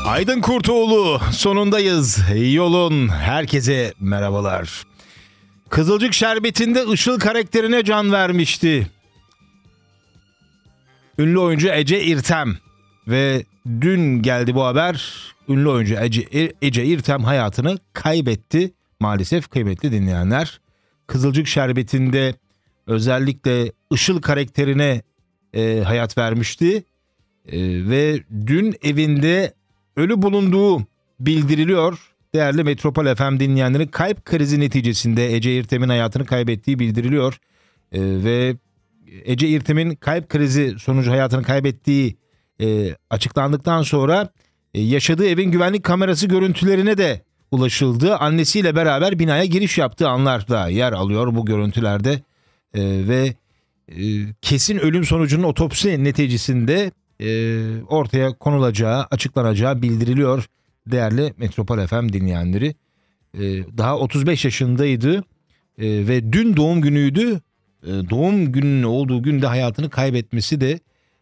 Aydın Kurtoğlu, sonundayız. Yolun herkese merhabalar. Kızılcık Şerbeti'nde Işıl karakterine can vermişti ünlü oyuncu Ece İrtem ve dün geldi bu haber. Ünlü oyuncu Ece İrtem hayatını kaybetti. Maalesef kıymetli dinleyenler. Kızılcık Şerbeti'nde özellikle Işıl karakterine hayat vermişti. Ve dün evinde ölü bulunduğu bildiriliyor. Değerli Metropol FM dinleyenleri, kalp krizi neticesinde Ece İrtem'in hayatını kaybettiği bildiriliyor. Ve Ece İrtem'in kalp krizi sonucu hayatını kaybettiği açıklandıktan sonra yaşadığı evin güvenlik kamerası görüntülerine de ulaşıldı. Annesiyle beraber binaya giriş yaptığı anlar da yer alıyor bu görüntülerde. Ve kesin ölüm sonucunun otopsi neticesinde ortaya konulacağı, açıklanacağı bildiriliyor değerli Metropol FM dinleyenleri. Daha 35 yaşındaydı ve dün doğum günüydü. Doğum gününün olduğu günde hayatını kaybetmesi de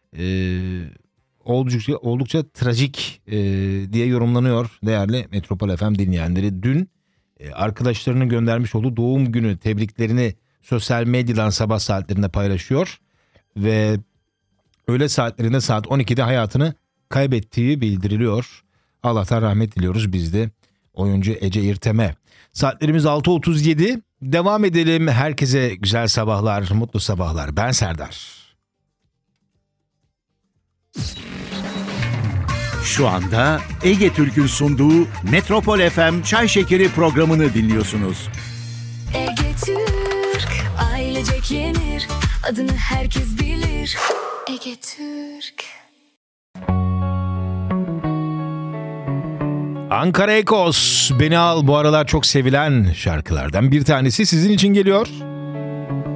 oldukça trajik diye yorumlanıyor değerli Metropol FM dinleyenleri. Dün arkadaşlarının göndermiş olduğu doğum günü tebriklerini sosyal medyadan sabah saatlerinde paylaşıyor ve öğle saatlerinde saat 12'de hayatını kaybettiği bildiriliyor. Allah'tan rahmet diliyoruz biz de oyuncu Ece İrtem'e. Saatlerimiz 6.37. Devam edelim. Herkese güzel sabahlar, mutlu sabahlar. Ben Serdar. Şu anda Ege Türk'ün sunduğu Metropol FM Çay Şekeri programını dinliyorsunuz. Ege Türk, ailecek yenir, adını herkes bilir. Ege Türk. Ankara Ekos, Beni Al bu aralar çok sevilen şarkılardan bir tanesi sizin için geliyor.